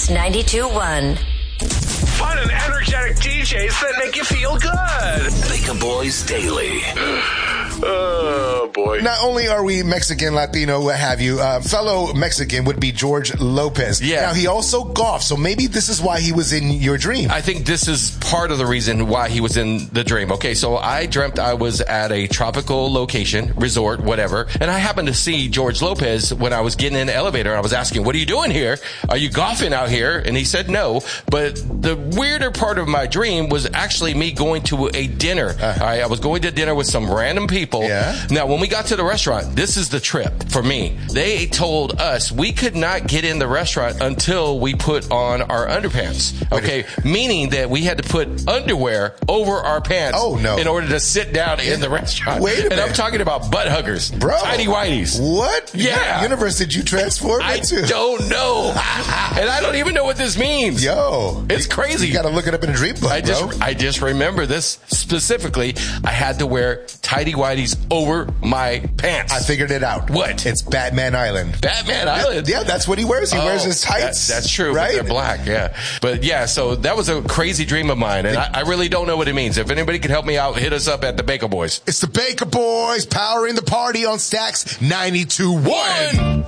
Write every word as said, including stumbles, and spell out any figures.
Stacks ninety-two one. Fun and energetic D Js that make you feel good. Baker Boys Daily. Oh, boy. Not only are we Mexican, Latino, what have you, uh, fellow Mexican would be George Lopez. Yeah. Now, he also golfed, so maybe this is why he was in your dream. I think this is part of the reason why he was in the dream. Okay, so I dreamt I was at a tropical location, resort, whatever, and I happened to see George Lopez when I was getting in the elevator, and I was asking, what are you doing here? Are you golfing out here? And he said no, but the weirder part of my dream was actually me going to a dinner. Uh-huh. All right, I was going to dinner with some random people. Yeah. Now, when we got to the restaurant, this is the trip for me. They told us we could not get in the restaurant until we put on our underpants. Okay, meaning that we had to put underwear over our pants. Oh, no. In order to sit down in the restaurant. Wait a and minute. I'm talking about butt huggers, Bro. tidy whities. What? Yeah. What universe did you transform I into? don't know, and I don't even know what this means. Yo, it's crazy. You got to look it up in a dream book, I just, bro. I just remember this specifically. I had to wear tidy whities over my pants. I figured it out. What? It's Batman Island. Batman Island. Yeah, that's what he wears. He Oh, wears his tights. That, that's true. right? But they're black. Yeah. But yeah, so that was a crazy dream of mine, and I, I really don't know what it means. If anybody could help me out, hit us up at the Baker Boys. It's the Baker Boys powering the party on Stacks ninety-two one.